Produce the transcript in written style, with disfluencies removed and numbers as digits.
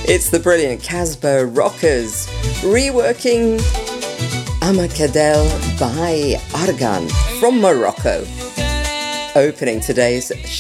It's the brilliant Casbah Rockers reworking Amakadel by Argan from Morocco. Opening today's